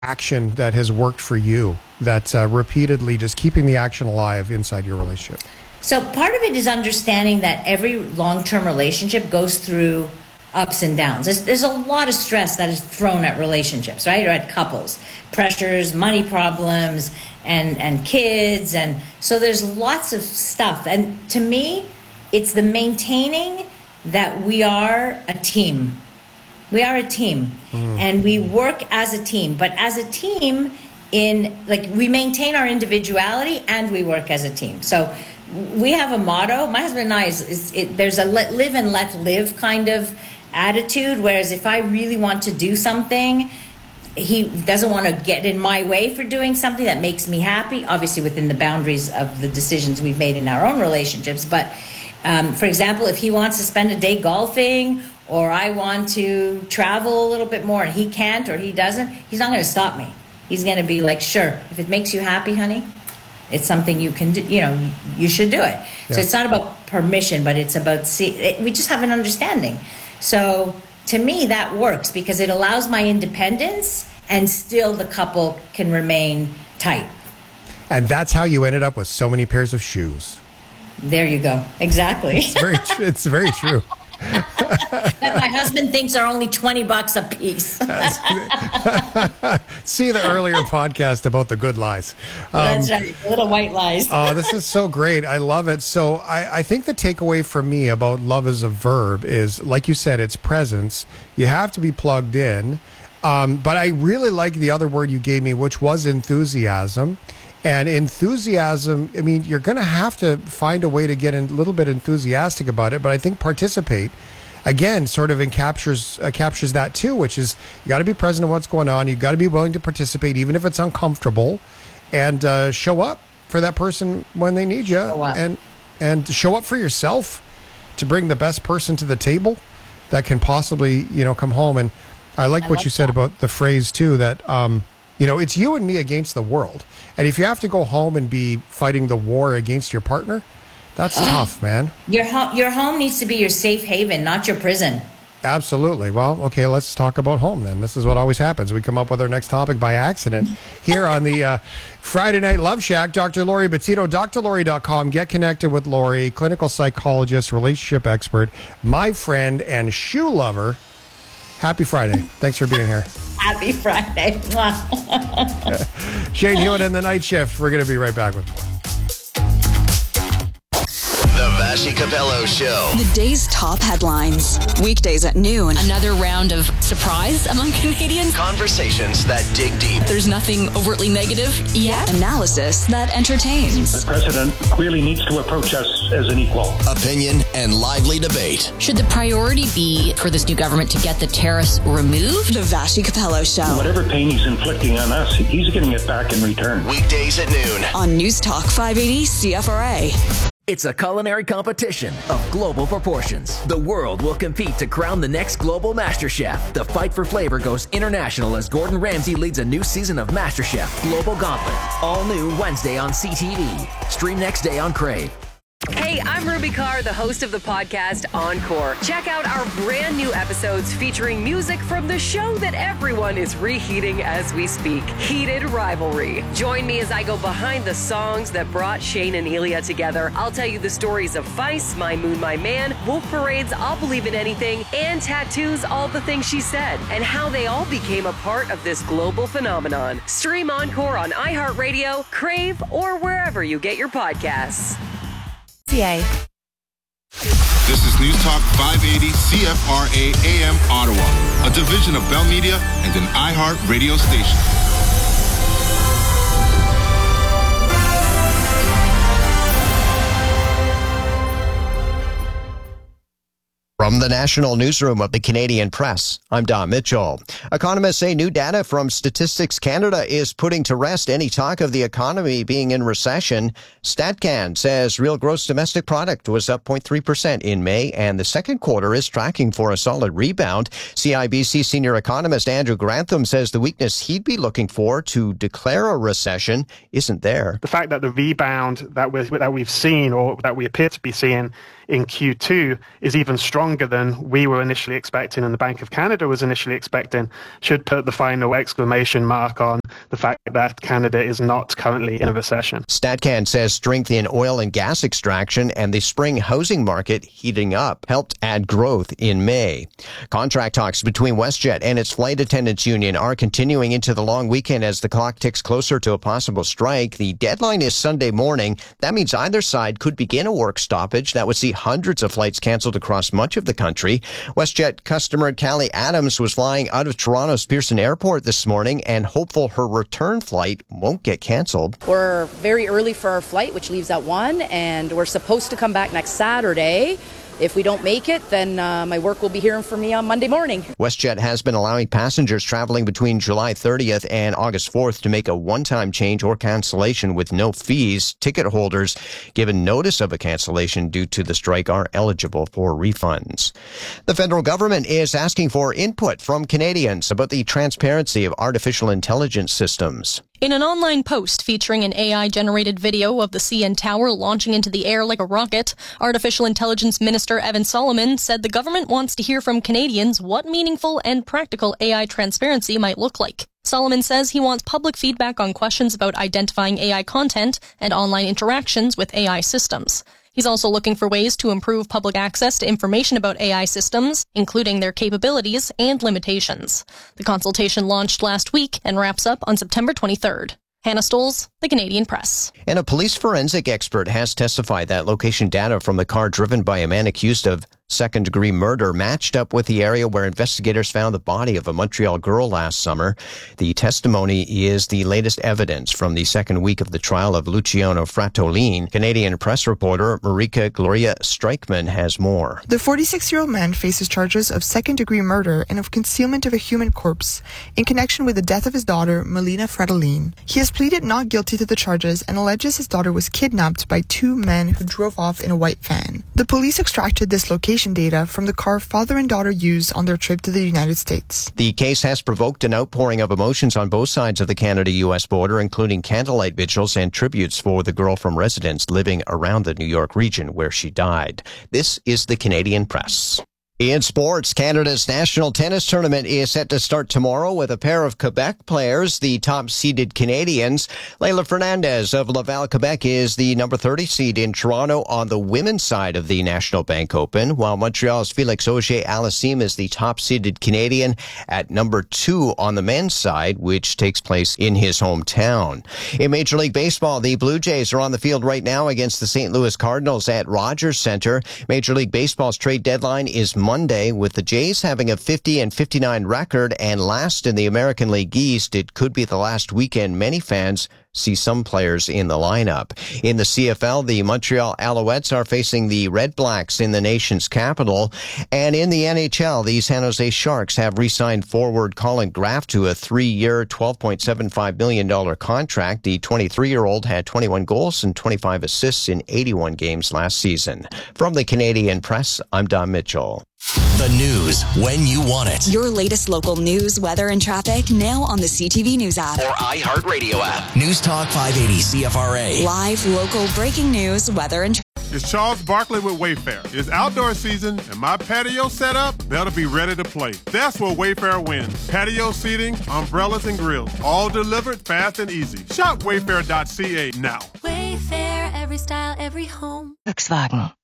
action that has worked for you, that's repeatedly just keeping the action alive inside your relationship? So part of it is understanding that every long-term relationship goes through ups and downs. There's a lot of stress that is thrown at relationships, right? Or at couples. Pressures, money problems, and kids. And so there's lots of stuff. And to me, it's the maintaining that we are a team. We are a team. And we work as a team. But as a team, we maintain our individuality and we work as a team. So we have a motto. My husband and I, there's a live and let live kind of attitude, whereas if I really want to do something, he doesn't want to get in my way for doing something that makes me happy, obviously within the boundaries of the decisions we've made in our own relationships. But for example, if he wants to spend a day golfing, or I want to travel a little bit more and he can't or he doesn't, he's not going to stop me. He's going to be like, sure, if it makes you happy, honey, it's something you can do, you should do it. Yeah. So it's not about permission, but it's about, we just have an understanding. So to me, that works because it allows my independence and still the couple can remain tight. And that's how you ended up with so many pairs of shoes. There you go. Exactly. It's very true. That my husband thinks are only $20 a piece. See the earlier podcast about the good lies. That's right, little white lies. Oh, this is so great. I love it. So I think the takeaway for me about love as a verb is, like you said, it's presence. You have to be plugged in. But I really like the other word you gave me, which was enthusiasm. And enthusiasm, I mean, you're going to have to find a way to get a little bit enthusiastic about it. But I think participate, again, sort of captures that too, which is you got to be present in what's going on. You got to be willing to participate, even if it's uncomfortable, and show up for that person when they need you, and show up for yourself to bring the best person to the table that can possibly, come home. And I like what you said about the phrase too, that, it's you and me against the world. And if you have to go home and be fighting the war against your partner, that's tough, man. Your home needs to be your safe haven, not your prison. Absolutely. Well, okay, let's talk about home then. This is what always happens. We come up with our next topic by accident here on the Friday Night Love Shack. Dr. Lori Bettino, drlori.com. Get connected with Lori, clinical psychologist, relationship expert, my friend, and shoe lover. Happy Friday. Thanks for being here. Happy Friday. Shane Hewitt in the night shift. We're going to be right back with more. The Vassy Capello Show. The day's top headlines. Weekdays at noon. Another round of surprise among Canadians. Conversations that dig deep. There's nothing overtly negative yet. Analysis that entertains. The president clearly needs to approach us as an equal. Opinion and lively debate. Should the priority be for this new government to get the tariffs removed? The Vassy Capello Show. Whatever pain he's inflicting on us, he's getting it back in return. Weekdays at noon. On News Talk 580 CFRA. It's a culinary competition of global proportions. The world will compete to crown the next global MasterChef. The fight for flavor goes international as Gordon Ramsay leads a new season of MasterChef Global Gauntlet. All new Wednesday on CTV. Stream next day on Crave. Hey, I'm Ruby Carr, the host of the podcast Encore. Check out our brand new episodes featuring music from the show that everyone is reheating as we speak, Heated Rivalry. Join me as I go behind the songs that brought Shane and Elia together. I'll tell you the stories of Feist, My Moon, My Man, Wolf Parade's I'll Believe in Anything, and Tattoo's All the Things She Said, and how they all became a part of this global phenomenon. Stream Encore on iHeartRadio, Crave, or wherever you get your podcasts. This is News Talk 580 CFRA AM Ottawa, a division of Bell Media and an iHeart radio station. From the National Newsroom of the Canadian Press, I'm Don Mitchell. Economists say new data from Statistics Canada is putting to rest any talk of the economy being in recession. StatCan says real gross domestic product was up 0.3% in May, and the second quarter is tracking for a solid rebound. CIBC senior economist Andrew Grantham says the weakness he'd be looking for to declare a recession isn't there. The fact that the rebound that we've seen, or that we appear to be seeing, in Q2 is even stronger than we were initially expecting and the Bank of Canada was initially expecting, should put the final exclamation mark on the fact that Canada is not currently in a recession. StatCan says strength in oil and gas extraction and the spring housing market heating up helped add growth in May. Contract talks between WestJet and its flight attendants union are continuing into the long weekend as the clock ticks closer to a possible strike. The deadline is Sunday morning. That means either side could begin a work stoppage that would see hundreds of flights canceled across much of the country. WestJet customer Callie Adams was flying out of Toronto's Pearson Airport this morning and hopeful her return flight won't get canceled. We're very early for our flight, which leaves at 1, and we're supposed to come back next Saturday. If we don't make it, then my work will be hearing from me on Monday morning. WestJet has been allowing passengers traveling between July 30th and August 4th to make a one-time change or cancellation with no fees. Ticket holders given notice of a cancellation due to the strike are eligible for refunds. The federal government is asking for input from Canadians about the transparency of artificial intelligence systems. In an online post featuring an AI-generated video of the CN Tower launching into the air like a rocket, Artificial Intelligence Minister Evan Solomon said the government wants to hear from Canadians what meaningful and practical AI transparency might look like. Solomon says he wants public feedback on questions about identifying AI content and online interactions with AI systems. He's also looking for ways to improve public access to information about AI systems, including their capabilities and limitations. The consultation launched last week and wraps up on September 23rd. Hannah Stoles, The Canadian Press. And a police forensic expert has testified that location data from the car driven by a man accused of second-degree murder matched up with the area where investigators found the body of a Montreal girl last summer. The testimony is the latest evidence from the second week of the trial of Luciano Fratolin. Canadian Press reporter Marika Gloria Streichman has more. The 46-year-old man faces charges of second-degree murder and of concealment of a human corpse in connection with the death of his daughter, Melina Fratolin. He has pleaded not guilty to the charges and alleges his daughter was kidnapped by two men who drove off in a white van. The police extracted this location data from the car father and daughter used on their trip to the United States. The case has provoked an outpouring of emotions on both sides of the Canada-U.S. border, including candlelight vigils and tributes for the girl from residents living around the New York region where she died. This is the Canadian Press. In sports, Canada's national tennis tournament is set to start tomorrow with a pair of Quebec players, the top-seeded Canadians. Leila Fernandez of Laval, Quebec is the number 30 seed in Toronto on the women's side of the National Bank Open, while Montreal's Félix Auger-Aliassime is the top-seeded Canadian at number 2 on the men's side, which takes place in his hometown. In Major League Baseball, the Blue Jays are on the field right now against the St. Louis Cardinals at Rogers Center. Major League Baseball's trade deadline is Monday, with the Jays having a 50-59 record and last in the American League East. It could be the last weekend many fans see some players in the lineup. In the CFL, the Montreal Alouettes are facing the Red Blacks in the nation's capital. And in the NHL, the San Jose Sharks have re-signed forward Colin Graff to a 3-year, $12.75 million contract. The 23-year-old had 21 goals and 25 assists in 81 games last season. From the Canadian Press, I'm Don Mitchell. The news when you want it. Your latest local news, weather, and traffic now on the CTV News app or iHeartRadio app. News Talk 580 CFRA. Live, local, breaking news, weather, and It's Charles Barkley with Wayfair. It's outdoor season, and my patio setup better be ready to play. That's where Wayfair wins. Patio seating, umbrellas, and grills, all delivered fast and easy. Shop wayfair.ca now. Wayfair, every style, every home. Volkswagen.